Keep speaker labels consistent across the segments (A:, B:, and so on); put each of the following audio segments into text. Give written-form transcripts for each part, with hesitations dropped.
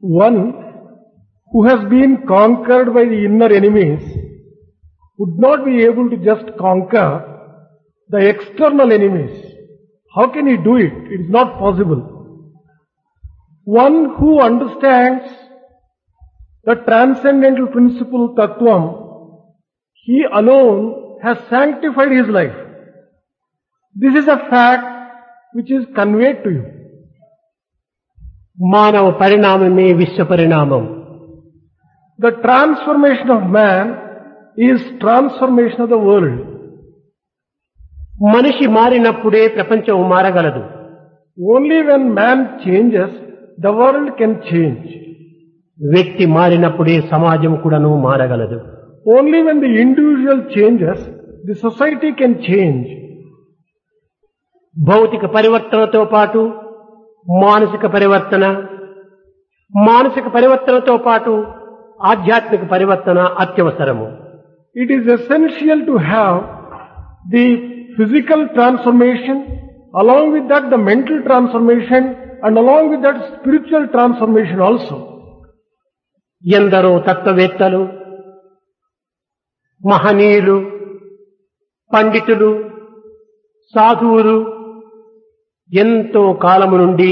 A: One who has been conquered by the inner enemies would not be able to just conquer the external enemies. How can he do it? It is not possible. One who understands the transcendental principle Tattvam, he alone has sanctified his life. This is a fact which is conveyed to you.
B: మానవ పరిణామమే విశ్వ పరిణామం.
A: The transformation of man is transformation of the world.
B: మనిషి మారినప్పుడే ప్రపంచం మారగలదు.
A: Only when man changes, the world can change.
B: వ్యక్తి మారినప్పుడే సమాజం కూడాను మారగలదు.
A: Only when the individual changes, the society can change.
B: భౌతిక పరివర్తనతో పాటు మానసిక పరివర్తన, మానసిక పరివర్తనతో పాటు ఆధ్యాత్మిక పరివర్తన అత్యవసరము.
A: It is essential to have the physical transformation, along with that the mental transformation, and along with that spiritual transformation also.
B: ఎందరో తత్వవేత్తలు, మహనీయులు, పండితులు, సాధువులు ఎంతో కాలము నుండి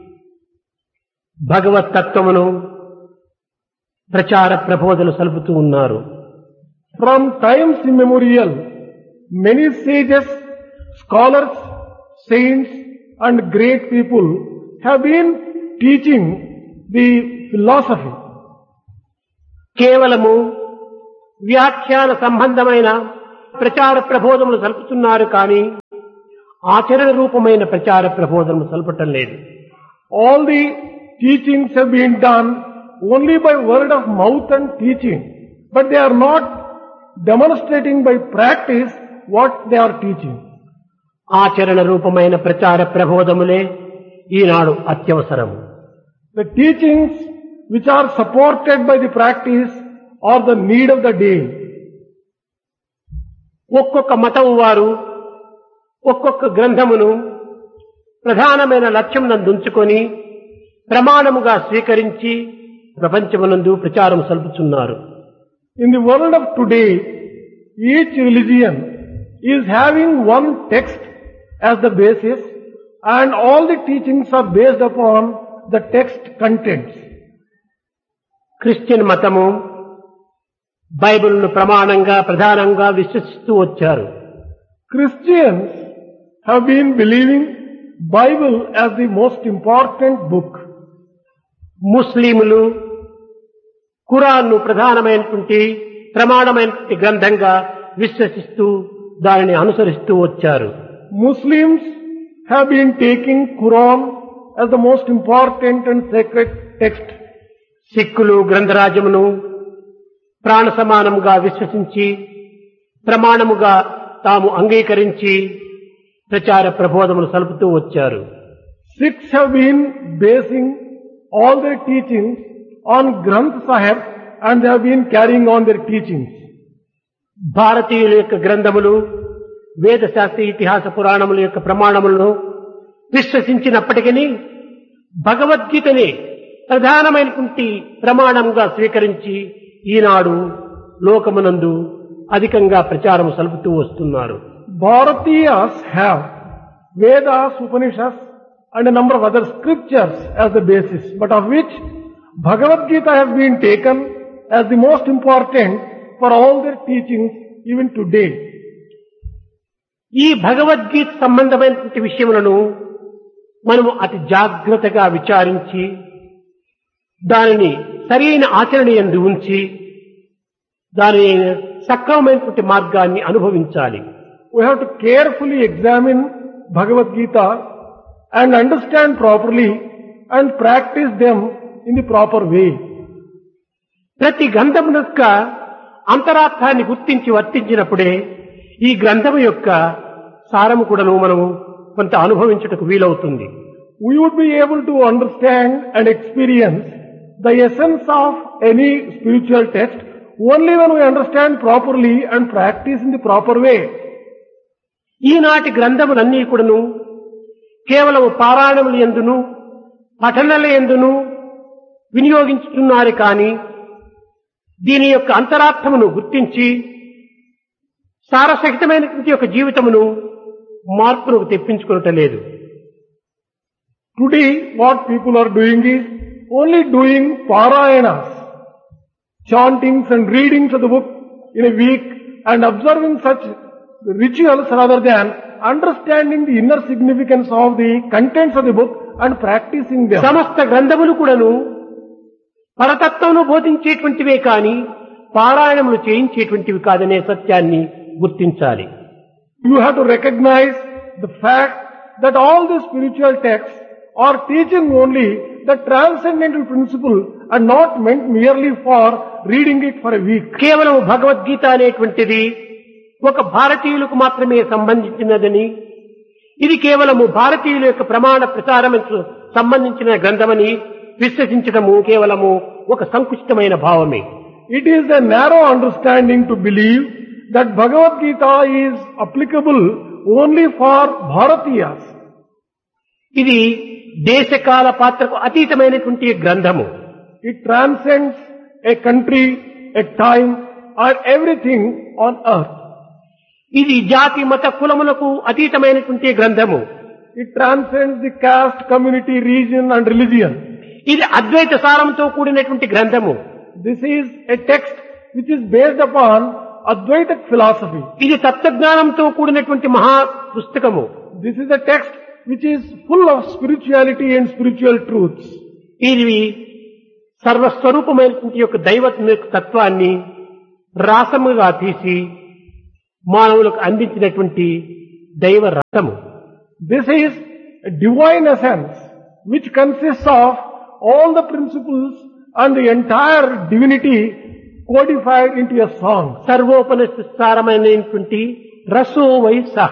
B: భగవత్ తత్వమును ప్రచార ప్రబోధలు సలుపుతూ ఉన్నారు.
A: From times immemorial, many sages, scholars, saints and great people have been teaching the philosophy.
B: కేవలము వ్యాఖ్యాన సంబంధమైన ప్రచార ప్రబోధములు సలుపుతున్నారు కానీ ఆచరణ రూపమైన ప్రచార ప్రబోధములు సలపటం లేదు.
A: All the teachings have been done only by word of mouth and teaching, but they are not demonstrating by practice what they are teaching.
B: ఆచరణ రూపమైన ప్రచార ప్రబోధములే ఈనాడు అత్యవసరము.
A: The teachings which are supported by the practice are the need of the day.
B: ఒక్కొక్క మతం వారు ఒక్కొక్క గ్రంథమును ప్రధానమైన లక్ష్యం నందుంచుకొని ప్రమాణముగా స్వీకరించి ప్రపంచమునందు ప్రచారం సల్పుచున్నారు.
A: In the world of today, each religion is having one text as the basis, and all the teachings are based upon the text contents.
B: Christian మతము బైబిల్ను ప్రమాణంగా ప్రధానంగా విశ్వసిస్తూ వచ్చారు.
A: Christians have been believing Bible as the most important book.
B: ముస్లింలు ఖురాన్ను ప్రధానమైనటువంటి ప్రమాణమైనటువంటి గ్రంథంగా విశ్వసిస్తూ దానిని అనుసరిస్తూ వచ్చారు.
A: Muslims have been taking Quran as the most important and sacred text.
B: సిక్కులు గ్రంథరాజమును ప్రాణ సమానముగా విశ్వసించి ప్రమాణముగా తాము అంగీకరించి ప్రచార ప్రబోధములు సలుపుతూ వచ్చారు.
A: Sikhs have been basing all their teachings on Granth Sahib, and they have been carrying on their teachings.
B: భారతీయుల యొక్క గ్రంథములు వేదశాస్త్ర ఇతిహాస పురాణముల యొక్క ప్రమాణములను విశ్వసించినప్పటికీ భగవద్గీతని ప్రధానమైనటువంటి ప్రమాణంగా స్వీకరించి ఈనాడు లోకమునందు అధికంగా ప్రచారం సలుపుతూ వస్తున్నారు.
A: Bharatiyas have Vedas, Upanishads and a number of other scriptures as the basis, but of which Bhagavad Gita has been taken as the most important for all their teachings even today.
B: ఈ భగవద్గీత సంబంధమైనటువంటి విషయములను మనము అతి జాగ్రత్తగా విచారించి దానిని సరైన ఆచరణ యందు ఉంచి దాని సక్రమమైనటువంటి మార్గాన్ని అనుభవించాలి.
A: We have to carefully examine Bhagavad Gita and understand properly and practice them in the proper way.
B: ప్రతి గ్రంథం యొక్క అంతరార్థాన్ని గుర్తించి వర్తించినప్పుడే ఈ గ్రంథము యొక్క సారము కూడాను మనము కొంత అనుభవించుటకు వీలవుతుంది.
A: We would be able to understand and experience the essence of any spiritual text only when we understand properly and practice in the proper way.
B: ఈనాటి గ్రంథములన్నీ కూడాను కేవలం పారాయణముల యందును పఠనల యందును వినియోగించుతున్నారు కానీ దీని యొక్క అంతరార్థమును గుర్తించి సారసహితమైనటువంటి యొక్క జీవితమును మార్పును తెప్పించుకోవటం లేదు.
A: Today what people are doing is only doing parayanas, chantings and readings of the book in a week and observing such rituals rather than understanding the inner significance of the contents of the book and practicing them.
B: సమస్త గ్రంథములు కూడాను పరతత్వమును బోధించేటువంటివే కాని పారాయణములు చేయించేటువంటివి కాదనే సత్యాన్ని గుర్తించాలి.
A: You have to recognize the fact that all the spiritual texts are teaching only the transcendental principle and not meant merely for reading it for a week.
B: కేవలం భగవద్గీత అనేటువంటిది ఒక భారతీయులకు మాత్రమే సంబంధించినదని, ఇది కేవలము భారతీయుల యొక్క ప్రమాణ ప్రచారముకు సంబంధించిన గ్రంథమని విశ్వసించడము కేవలము ఒక సంకుచితమైన భావమే.
A: It is a narrow understanding to believe that Bhagavad Gita is applicable only for Bharatiyas.
B: ఇది దేశకాల పాత్రకు అతీతమైనటువంటి గ్రంథము.
A: It transcends a country, a time, or everything on earth.
B: ఇది జాతి మత కులములకు అతీతమైనటువంటి గ్రంథము.
A: It transcends the caste, community, region and religion.
B: ఇది అద్వైత సారంతో కూడినటువంటి గ్రంథము.
A: This is a text which is based upon Advaitic philosophy.
B: ఇది తత్వజ్ఞానంతో కూడినటువంటి మహా పుస్తకము.
A: This is a text which is full of spirituality and spiritual truths.
B: ఇది సర్వస్వరూపమైనటువంటి యొక్క దైవ తత్వాన్ని రాసముగా తీసి మానవులకు అందించినటువంటి దైవ రసము.
A: This is a divine essence which consists of all the principles and the entire divinity codified into a song.
B: సర్వోపనిషత్సారమైనటువంటి రసో why సహ.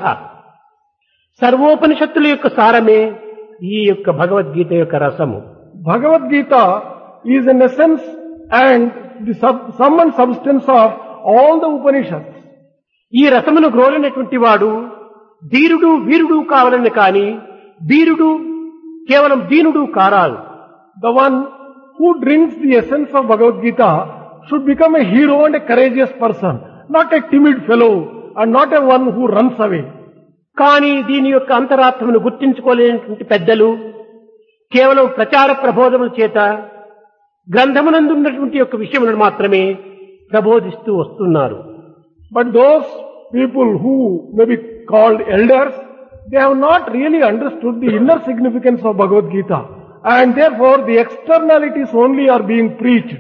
B: సర్వోపనిషత్తుల యొక్క సారమే ఈ యొక్క భగవద్గీత యొక్క రసము.
A: Bhagavad Gita is an essence and the sum and substance of all the Upanishads.
B: ఈ రసమును గ్రోలినటువంటి వాడు ధీరుడు వీరుడు కావాలని కాని వీరుడు కేవలం దీనుడు కారాదు.
A: The one who drinks the essence of Bhagavad Gita should become a hero and a courageous person, not a timid fellow and not a one who runs away.
B: కానీ దీని యొక్క అంతరార్థమును గుర్తించుకోలేనటువంటి పెద్దలు కేవలం ప్రచార ప్రబోధముల చేత గ్రంథమునందున్నటువంటి యొక్క విషయములను మాత్రమే ప్రబోధిస్తూ వస్తున్నారు.
A: But those people who may be called elders, they have not really understood the inner significance of Bhagavad Gita, and therefore the externalities only are being preached.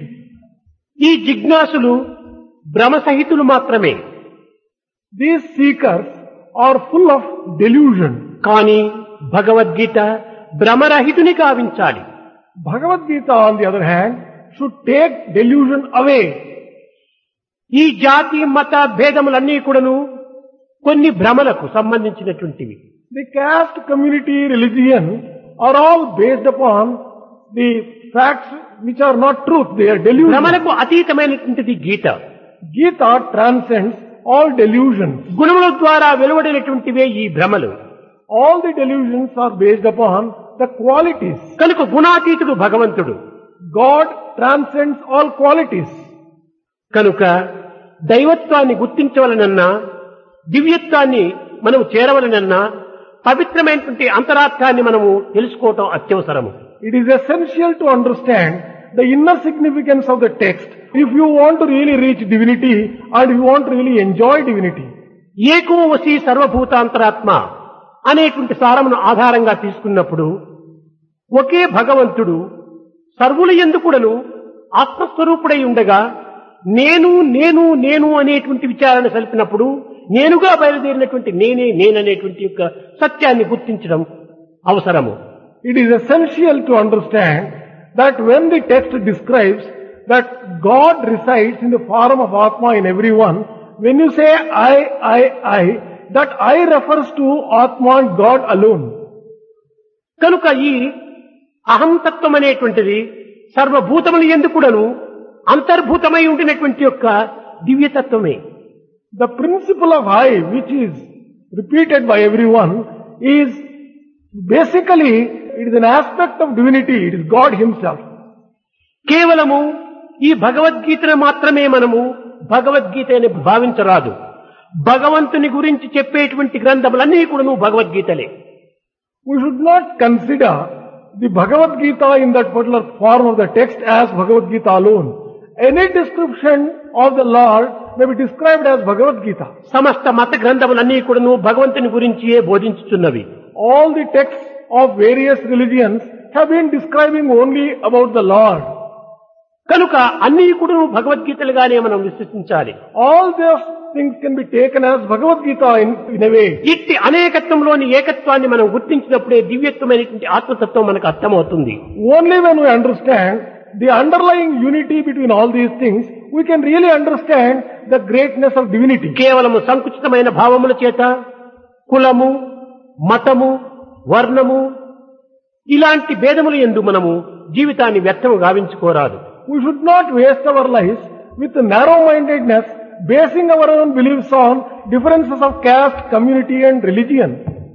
B: ఈ జిజ్ఞాసులు భ్రమసహితులు మాత్రమే.
A: These seekers are full of delusion.
B: కానీ Bhagavad Gita భ్రమరహితుని గావించాలి.
A: Bhagavad Gita, on the other hand, should take delusion away.
B: ఈ జాతి మత భేదములన్నీ కూడాను కొన్ని భ్రమలకు సంబంధించినటువంటివి.
A: The caste, community, religion are all based upon the facts which are not truth. They are delusions.
B: భ్రమలకు అతీతమైనటువంటిది Gita.
A: Gita transcends all delusions.
B: గుణముల ద్వారా వెలువడినటువంటివే ఈ భ్రమలు.
A: All the delusions are based upon the qualities.
B: కనుక గుణాతీతుడు భగవంతుడు.
A: God transcends all qualities.
B: కనుక దైవత్వాన్ని గుర్తించవలనన్నా దివ్యత్వాన్ని మనం చేరవలనన్నా పవిత్రమైనటువంటి అంతరార్థాన్ని మనము తెలుసుకోవటం అత్యవసరము.
A: It is essential to understand the inner significance of the text if you want to really reach divinity and if you want to really enjoy divinity.
B: ఏకో వసి సర్వభూతాంతరాత్మ అనేటువంటి సారమును ఆధారంగా తీసుకున్నప్పుడు ఒకే భగవంతుడు సర్వుల యందు కూడాను ఆత్మస్వరూపుడై ఉండగా నేను నేను నేను అనేటువంటి విచారణ సలిపినప్పుడు నేనుగా బయలుదేరినటువంటి నేననేటువంటి యొక్క సత్యాన్ని గుర్తించడం అవసరము.
A: It is essential to understand that when the text describes that God resides in the form of Atma in everyone, when you say I, that I refers to Atma and God alone.
B: కనుక ఈ అహంతత్వం అనేటువంటిది సర్వభూతముల యందు కూడాను అంతర్భూతమై ఉండినటువంటి యొక్క దివ్యతత్వమే.
A: The principle of I, which is repeated by everyone, is basically, it is an aspect of divinity. It is God Himself.
B: కేవలము ఈ భగవద్గీతను మాత్రమే మనము భగవద్గీత అని భావించరాదు. భగవంతుని గురించి చెప్పేటువంటి గ్రంథములన్నీ కూడా భగవద్గీతలే.
A: We should not consider the Bhagavad Gita in that particular form of the text as Bhagavad Gita alone. Any description of the Lord may be described as Bhagavad Gita.
B: సమస్త మత గ్రంథములన్నీ కూడా భగవంతుని గురించియే బోధించుచున్నవి.
A: All the texts of various religions have been describing only about the Lord.
B: కనుక అన్ని కూడా భగవద్గీతలుగానే మనం విశ్వసించాలి.
A: All those things can be taken as Bhagavad Gita in a way.
B: ఇట్టి అనేకత్వంలోని ఏకత్వాన్ని మనం గుర్తించినప్పుడే దివ్యత్వమైనటువంటి ఆత్మతత్వం మనకు అర్థమవుతుంది.
A: Only when we understand the underlying unity between all these things, we can really understand the greatness of divinity.
B: కేవలము సంకుచితమైన భావముల చేత కులము, మతము, వర్ణము ఇలాంటి భేదములు యందు మనము జీవితాన్ని వ్యర్థము గావించుకోరాదు.
A: We should not waste our lives with narrow-mindedness, basing our own beliefs on differences of caste, community and religion.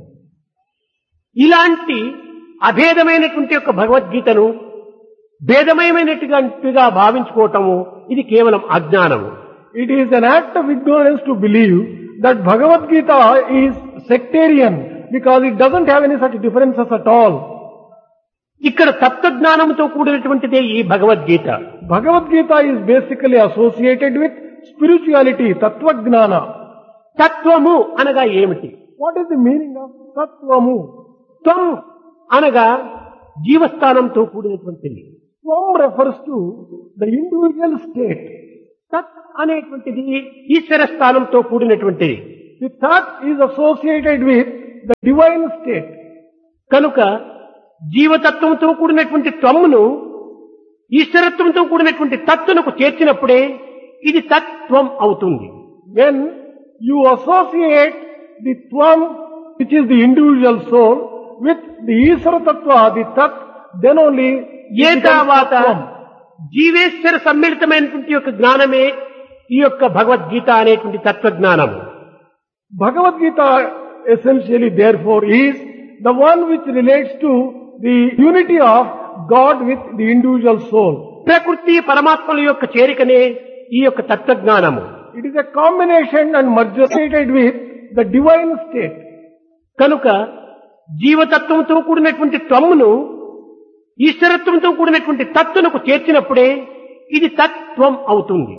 B: ఇలాంటి అభేదమైనటువంటి యొక్క భగవద్గీతను భేదమయమైనట్టుగా భావించుకోవటము ఇది కేవలం అజ్ఞానము.
A: It is an act of ignorance to believe that Bhagavad Gita is sectarian because it doesn't have any such differences at all.
B: ఇక్కడ తత్వజ్ఞానంతో కూడినటువంటిదే ఈ Bhagavad Gita.
A: Bhagavad Gita is basically associated with spirituality, tattva gnana.
B: తత్వము అనగా ఏమిటి?
A: What is the meaning of tattvamu?
B: త్వం అనగా జీవస్థానంతో కూడినటువంటిది.
A: Tvam refers to the individual state.
B: తత్ అనేటువంటిది ఈశ్వర స్థానంతో కూడినటువంటిది.
A: The tat is associated with the divine state.
B: కనుక జీవతత్వంతో కూడినటువంటి త్వమును ఈశ్వరత్వంతో కూడినటువంటి తత్తునకు చేర్చినప్పుడే ఇది తత్వం అవుతుంది.
A: When you associate the tvam, which is the individual soul, with the Isara Tattva, the tat, then only
B: ఏ తర్వాత జీవేశ్వర సమ్మిళితమైనటువంటి యొక్క జ్ఞానమే ఈ యొక్క భగవద్గీత అనేటువంటి తత్వజ్ఞానం.
A: Bhagavad Gita essentially therefore is the one which relates to the unity of God with the individual soul.
B: ప్రకృతి పరమాత్మల యొక్క చేరికనే ఈ యొక్క తత్వజ్ఞానము.
A: It is a combination and merger with the divine state.
B: కనుక జీవతత్వంతో కూడినటువంటి త్వమును ఈశ్వరత్వంతో కూడినటువంటి తత్తునకు చేర్చినప్పుడే ఇది తత్వం అవుతుంది.